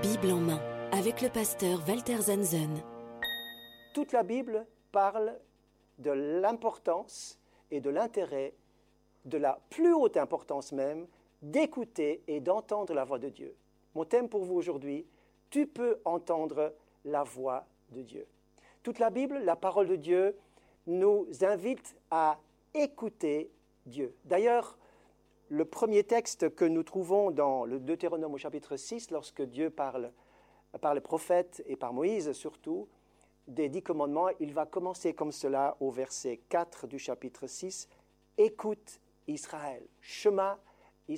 Bible en main, avec le pasteur Walter Zanzen. Toute la Bible parle de l'importance et de l'intérêt, de la plus haute importance même, d'écouter et d'entendre la voix de Dieu. Mon thème pour vous aujourd'hui, tu peux entendre la voix de Dieu. Toute la Bible, la parole de Dieu, nous invite à écouter Dieu. D'ailleurs, le premier texte que nous trouvons dans le Deutéronome au chapitre 6, lorsque Dieu parle par les prophètes et par Moïse surtout, des 10 commandements, il va commencer comme cela au verset 4 du chapitre 6. « Écoute Israël, Shema Israël ».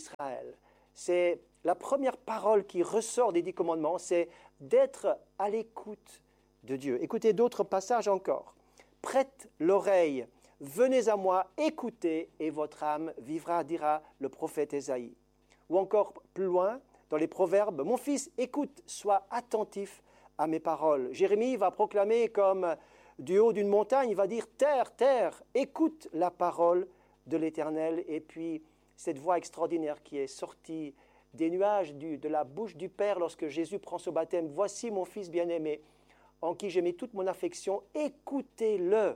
C'est la première parole qui ressort des 10 commandements, c'est d'être à l'écoute de Dieu. Écoutez d'autres passages encore. « Prête l'oreille, venez à moi, écoutez, et votre âme vivra, dira le prophète Ésaïe. » Ou encore plus loin, dans les Proverbes, « Mon fils, écoute, sois attentif à mes paroles. » Jérémie va proclamer comme du haut d'une montagne, il va dire « Terre, terre, écoute la parole de l'Éternel. » Et puis, cette voix extraordinaire qui est sortie des nuages de la bouche du Père lorsque Jésus prend son baptême. « Voici mon fils bien-aimé, en qui j'ai mis toute mon affection, écoutez-le. »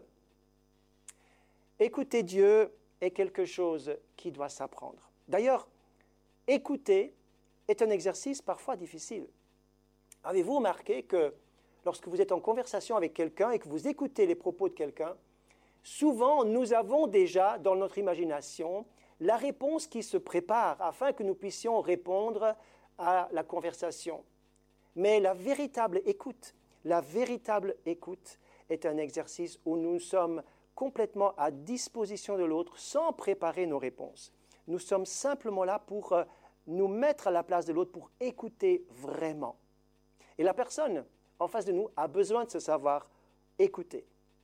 Écouter Dieu est quelque chose qui doit s'apprendre. D'ailleurs, écouter est un exercice parfois difficile. Avez-vous remarqué que lorsque vous êtes en conversation avec quelqu'un et que vous écoutez les propos de quelqu'un, souvent nous avons déjà dans notre imagination la réponse qui se prépare afin que nous puissions répondre à la conversation. Mais la véritable écoute est un exercice où nous sommes complètement à disposition de l'autre sans préparer nos réponses. Nous sommes simplement là pour nous mettre à la place de l'autre, pour écouter vraiment. Et la personne en face de nous a besoin de se savoir écouter.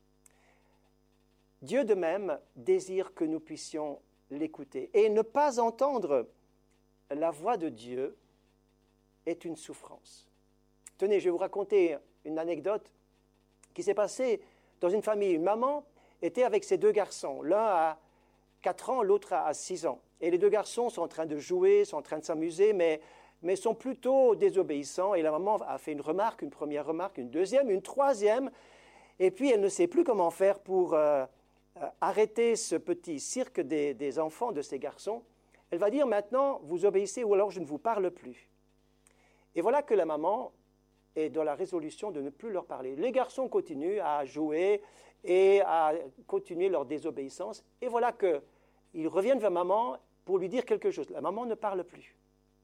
Dieu de même désire que nous puissions l'écouter. Et ne pas entendre la voix de Dieu est une souffrance. Tenez, je vais vous raconter une anecdote qui s'est passée dans une famille. Une maman était avec ses 2 garçons. L'un a 4 ans, l'autre a 6 ans. Et les 2 garçons sont en train de jouer, sont en train de s'amuser, mais sont plutôt désobéissants. Et la maman a fait une remarque, une première remarque, une deuxième, une troisième. Et puis, elle ne sait plus comment faire pour arrêter ce petit cirque des enfants, de ces garçons. Elle va dire, maintenant, vous obéissez ou alors je ne vous parle plus. Et voilà que la maman est dans la résolution de ne plus leur parler. Les garçons continuent à jouer et à continuer leur désobéissance. Et voilà qu'ils reviennent vers maman pour lui dire quelque chose. La maman ne parle plus.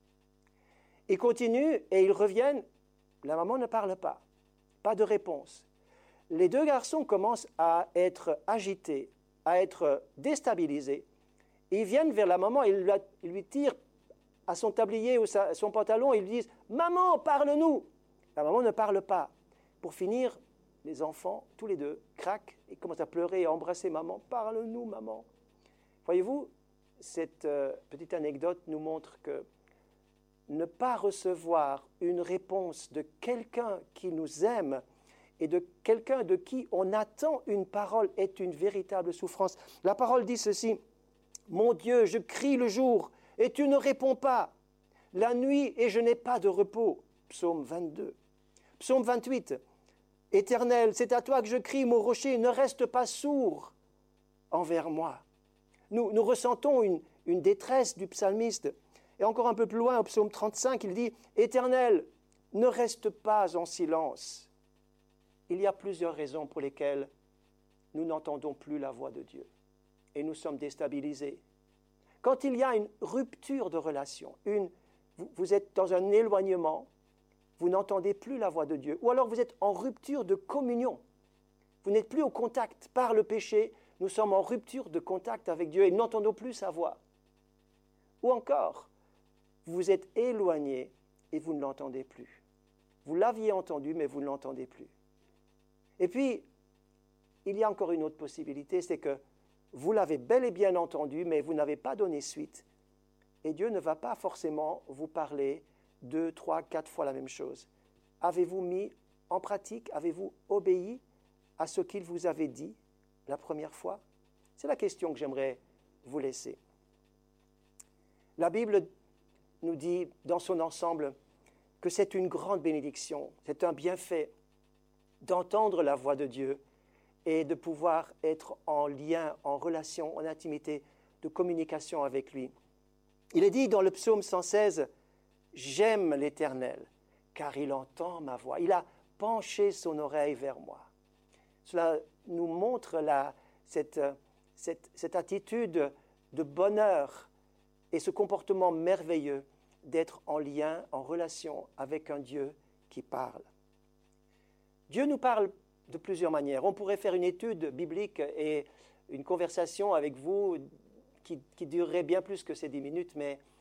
Ils continuent et ils reviennent. La maman ne parle pas. Pas de réponse. Les 2 garçons commencent à être agités, à être déstabilisés. Ils viennent vers la maman, ils lui tirent à son tablier ou à son pantalon, ils lui disent « Maman, parle-nous !» La maman ne parle pas. Pour finir, les enfants, tous les 2, craquent et commencent à pleurer et à embrasser maman. « Parle-nous, maman !» Voyez-vous, cette petite anecdote nous montre que ne pas recevoir une réponse de quelqu'un qui nous aime et de quelqu'un de qui on attend une parole est une véritable souffrance. La parole dit ceci, « Mon Dieu, je crie le jour et tu ne réponds pas. La nuit et je n'ai pas de repos. » Psaume 22. Psaume 28. « Éternel, c'est à toi que je crie, mon rocher, ne reste pas sourd envers moi. » Nous ressentons une détresse du psalmiste. Et encore un peu plus loin, au psaume 35, il dit « Éternel, ne reste pas en silence. » Il y a plusieurs raisons pour lesquelles nous n'entendons plus la voix de Dieu. Et nous sommes déstabilisés. Quand il y a une rupture de relation, vous êtes dans un éloignement, vous n'entendez plus la voix de Dieu. Ou alors vous êtes en rupture de communion. Vous n'êtes plus au contact par le péché. Nous sommes en rupture de contact avec Dieu et nous n'entendons plus sa voix. Ou encore, vous vous êtes éloigné et vous ne l'entendez plus. Vous l'aviez entendu, mais vous ne l'entendez plus. Et puis, il y a encore une autre possibilité, c'est que vous l'avez bel et bien entendu, mais vous n'avez pas donné suite. Et Dieu ne va pas forcément vous parler 2, 3, 4 fois la même chose. Avez-vous mis en pratique, avez-vous obéi à ce qu'il vous avait dit la première fois? C'est la question que j'aimerais vous laisser. La Bible nous dit dans son ensemble que c'est une grande bénédiction, c'est un bienfait d'entendre la voix de Dieu et de pouvoir être en lien, en relation, en intimité, de communication avec lui. Il est dit dans le psaume 116, « J'aime l'Éternel, car il entend ma voix. Il a penché son oreille vers moi. » Cela nous montre cette attitude de bonheur et ce comportement merveilleux d'être en lien, en relation avec un Dieu qui parle. Dieu nous parle de plusieurs manières. On pourrait faire une étude biblique et une conversation avec vous qui durerait bien plus que ces 10 minutes, mais